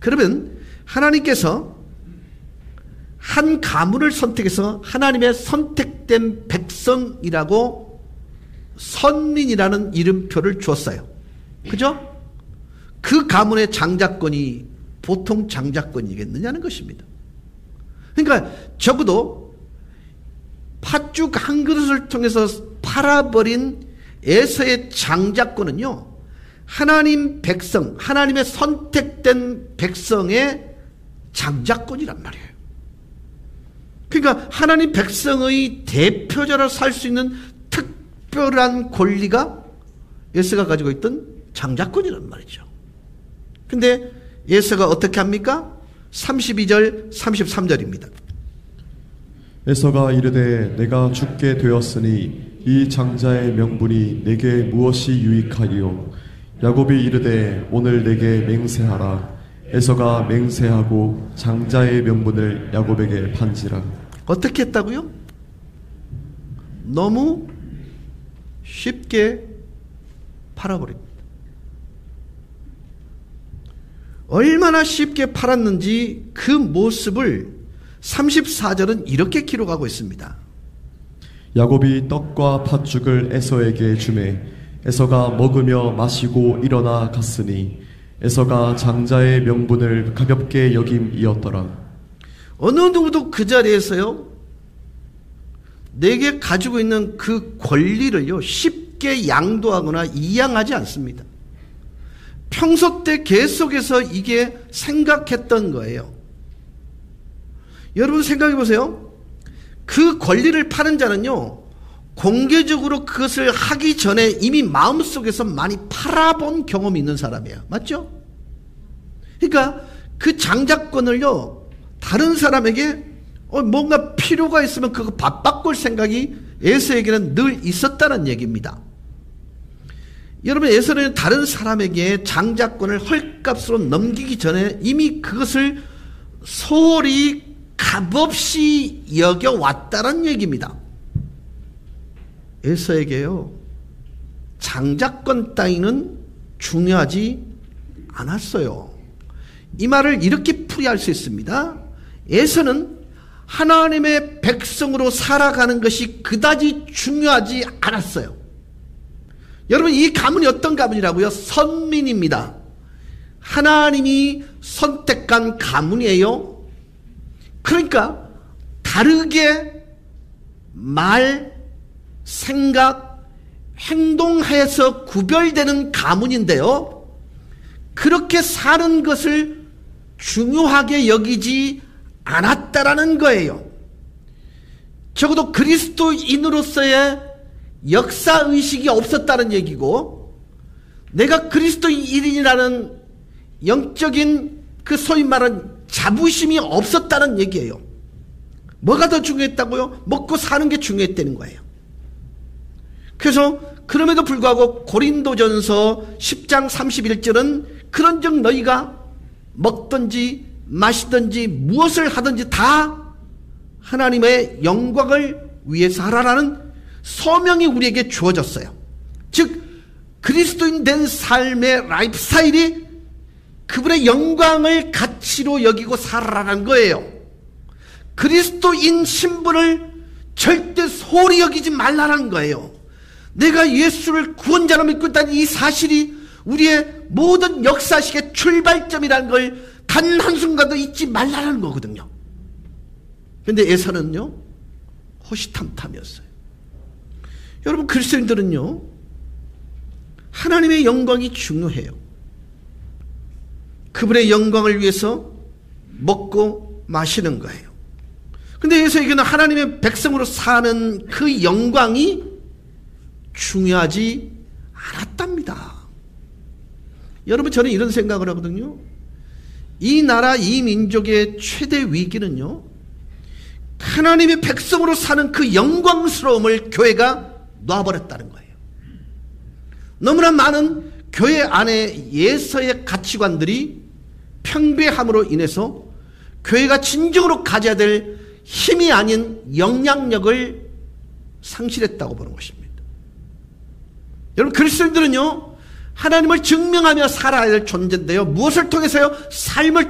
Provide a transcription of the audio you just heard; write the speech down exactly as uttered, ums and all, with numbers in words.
그러면 하나님께서 한 가문을 선택해서 하나님의 선택된 백성이라고 선민이라는 이름표를 주었어요. 그죠? 그 가문의 장자권이 보통 장자권이겠느냐는 것입니다. 그러니까 적어도 팥죽 한 그릇을 통해서 팔아버린 에서의 장자권은요, 하나님 백성, 하나님의 선택된 백성의 장자권이란 말이에요. 그러니까 하나님 백성의 대표자로 살 수 있는 특별한 권리가 에서가 가지고 있던 장자권이란 말이죠. 근데 에서가 어떻게 합니까? 삼십이 절 삼십삼 절입니다. 에서가 이르되 내가 죽게 되었으니 이 장자의 명분이 내게 무엇이 유익하리요? 야곱이 이르되 오늘 내게 맹세하라. 에서가 맹세하고 장자의 명분을 야곱에게 판지라. 어떻게 했다고요? 너무 쉽게 팔아버립니다. 얼마나 쉽게 팔았는지 그 모습을 삼십사 절은 이렇게 기록하고 있습니다. 야곱이 떡과 팥죽을 에서에게 주매 에서가 먹으며 마시고 일어나 갔으니 에서가 장자의 명분을 가볍게 여김이었더라. 어느 누구도 그 자리에서요, 내게 가지고 있는 그 권리를요 쉽게 양도하거나 이양하지 않습니다. 평소 때 계속해서 이게 생각했던 거예요. 여러분 생각해 보세요. 그 권리를 파는 자는요, 공개적으로 그것을 하기 전에 이미 마음속에서 많이 팔아본 경험이 있는 사람이에요. 맞죠? 그러니까 그 장자권을요, 다른 사람에게 어, 뭔가 필요가 있으면 그거 밥 바꿀 생각이 에서에게는 늘 있었다는 얘기입니다. 여러분, 에서는 다른 사람에게 장자권을 헐값으로 넘기기 전에 이미 그것을 소홀히 값없이 여겨왔다는 얘기입니다. 에서에게요, 장자권 따위는 중요하지 않았어요. 이 말을 이렇게 풀이할 수 있습니다. 에서는 하나님의 백성으로 살아가는 것이 그다지 중요하지 않았어요. 여러분, 이 가문이 어떤 가문이라고요? 선민입니다. 하나님이 선택한 가문이에요. 그러니까 다르게 말, 생각, 행동해서 구별되는 가문인데요, 그렇게 사는 것을 중요하게 여기지 않았다라는 거예요. 적어도 그리스도인으로서의 역사의식이 없었다는 얘기고, 내가 그리스도인이라는 영적인 그 소위 말하는 자부심이 없었다는 얘기예요. 뭐가 더 중요했다고요? 먹고 사는 게 중요했다는 거예요. 그래서 그럼에도 불구하고 고린도전서 십 장 삼십일 절은 그런즉 너희가 먹든지 마시든지 무엇을 하든지 다 하나님의 영광을 위해서 하라라는 소명이 우리에게 주어졌어요. 즉 그리스도인 된 삶의 라이프 스타일이 그분의 영광을 가치로 여기고 살아라는 거예요. 그리스도인 신분을 절대 소홀히 여기지 말라는 거예요. 내가 예수를 구원자로 믿고 있다는 이 사실이 우리의 모든 역사식의 출발점이라는 걸 단 한순간도 잊지 말라는 거거든요. 그런데 에서는요, 호시탐탐이었어요. 여러분, 그리스도인들은요, 하나님의 영광이 중요해요. 그분의 영광을 위해서 먹고 마시는 거예요. 근데 에서에게는 하나님의 백성으로 사는 그 영광이 중요하지 않았답니다. 여러분, 저는 이런 생각을 하거든요. 이 나라, 이 민족의 최대 위기는요, 하나님의 백성으로 사는 그 영광스러움을 교회가 놔버렸다는 거예요. 너무나 많은 교회 안에 예서의 가치관들이 평배함으로 인해서 교회가 진정으로 가져야 될 힘이 아닌 영향력을 상실했다고 보는 것입니다. 여러분, 그리스도인들은요, 하나님을 증명하며 살아야 할 존재인데요, 무엇을 통해서요? 삶을